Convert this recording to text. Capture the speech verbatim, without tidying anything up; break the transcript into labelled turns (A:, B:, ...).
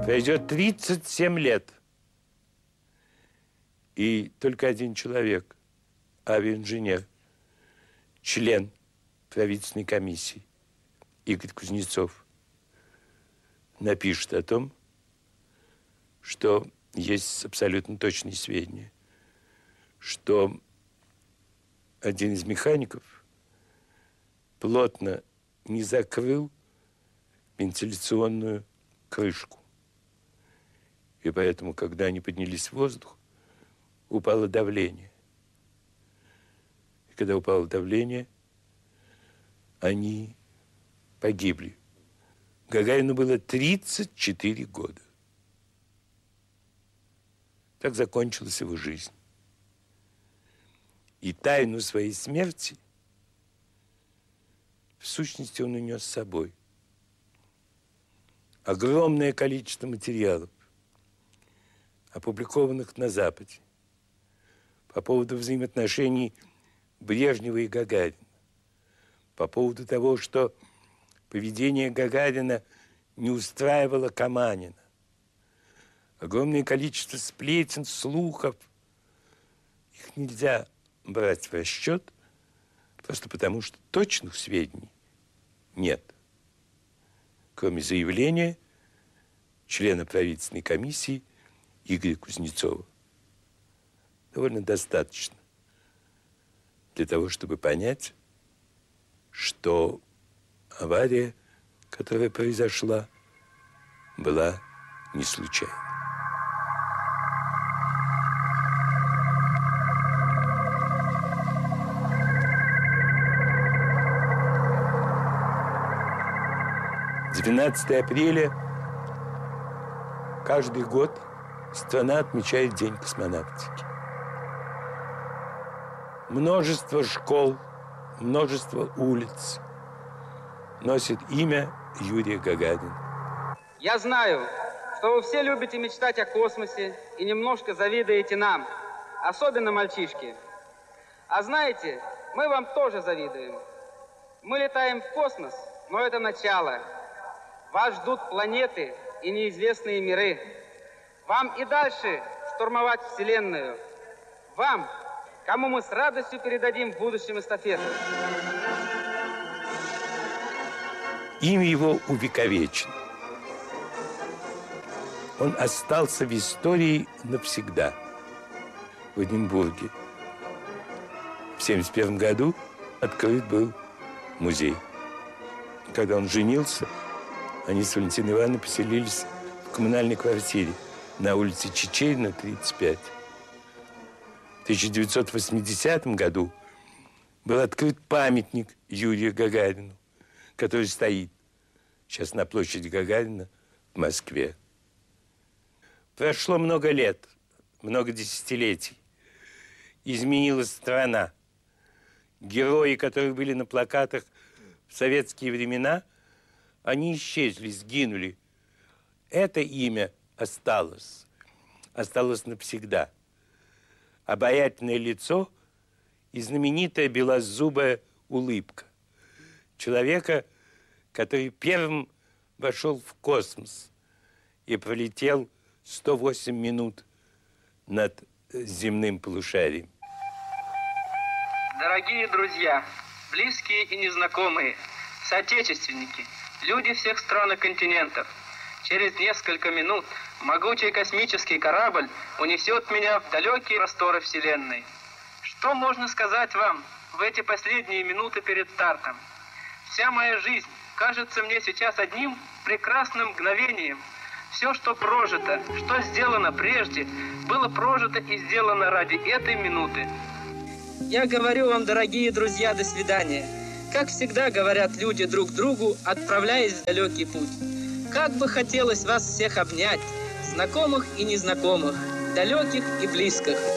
A: Пройдет тридцать семь лет. И только один человек, авиаинженер, член правительственной комиссии, Игорь Кузнецов, напишет о том, что есть абсолютно точные сведения, что один из механиков плотно не закрыл вентиляционную крышку. И поэтому, когда они поднялись в воздух, упало давление. И когда упало давление, они погибли. Гагарину было тридцать четыре года. Так закончилась его жизнь. И тайну своей смерти, в сущности, он унес с собой. Огромное количество материалов, опубликованных на Западе, по поводу взаимоотношений Брежнева и Гагарина, по поводу того, что поведение Гагарина не устраивало Каманина. Огромное количество сплетен, слухов. Их нельзя брать в расчет, просто потому что точных сведений нет. Кроме заявления члена правительственной комиссии Игоря Кузнецова. Довольно достаточно для того, чтобы понять, что авария, которая произошла, была не случайной. двенадцатого апреля каждый год страна отмечает День космонавтики. Множество школ, множество улиц носит имя Юрия Гагарина.
B: Я знаю, что вы все любите мечтать о космосе и немножко завидуете нам, особенно мальчишки. А знаете, мы вам тоже завидуем. Мы летаем в космос, но это начало. Вас ждут планеты и неизвестные миры. Вам и дальше штурмовать Вселенную. Вам, кому мы с радостью передадим в будущем эстафету.
A: Имя его увековечено. Он остался в истории навсегда. В Эдинбурге. В семьдесят первом году открыт был музей. Когда он женился, они с Валентиной Ивановной поселились в коммунальной квартире на улице Чичерина, тридцать пять. В тысяча девятьсот восьмидесятом году был открыт памятник Юрию Гагарину, который стоит сейчас на площади Гагарина в Москве. Прошло много лет, много десятилетий. Изменилась страна. Герои, которые были на плакатах в советские времена, они исчезли, сгинули. Это имя осталось. Осталось навсегда. Обаятельное лицо и знаменитая белозубая улыбка человека, который первым вошел в космос и пролетел сто восемь минут над земным полушарием.
B: Дорогие друзья, близкие и незнакомые, соотечественники, люди всех стран и континентов, через несколько минут могучий космический корабль унесет меня в далекие просторы Вселенной. Что можно сказать вам в эти последние минуты перед стартом? Вся моя жизнь кажется мне сейчас одним прекрасным мгновением. Все, что прожито, что сделано прежде, было прожито и сделано ради этой минуты. Я говорю вам, дорогие друзья, до свидания. Как всегда говорят люди друг другу, отправляясь в далекий путь. Как бы хотелось вас всех обнять, знакомых и незнакомых, далеких и близких.